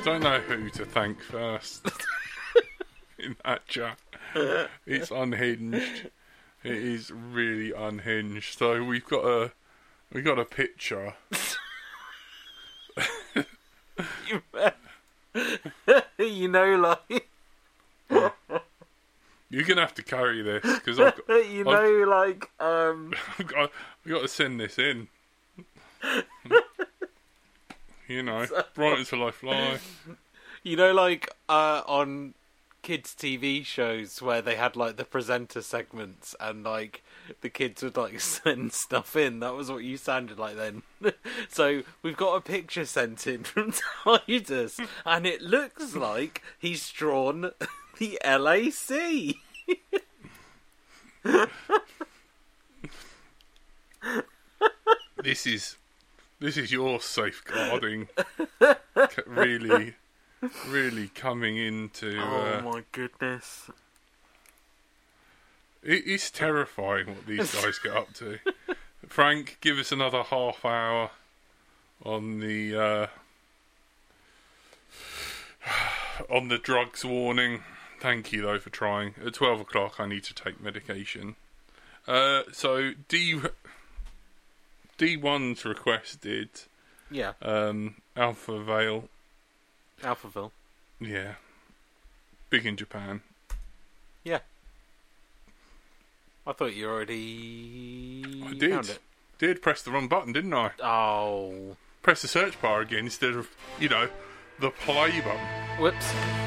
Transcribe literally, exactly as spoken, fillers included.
don't know who to thank first in that chat. It's unhinged. It is really unhinged. So we've got a we got a picture. you, you know, like you're gonna have to carry this because I've got, you know, I've, like um, I've got, I've got to send this in. You know, bright until I fly. You know, like uh, on kids' T V shows where they had like the presenter segments and like the kids would like send stuff in. That was what you sounded like then. So we've got a picture sent in from Titus, and it looks like he's drawn the L A C. This is this is your safeguarding. Really. Really coming into... Oh uh, my goodness. It is terrifying what these guys get up to. Frank, give us another half hour on the... Uh, on the drugs warning. Thank you, though, for trying. At twelve o'clock, I need to take medication. Uh, so, D... D one's requested... Yeah. Um, Alpha Vale... Alphaville. Yeah. Big in Japan. Yeah. I thought you already I did. found it. Did press the wrong button, didn't I? Oh. Press the search bar again instead of, you know, the play button. Whoops.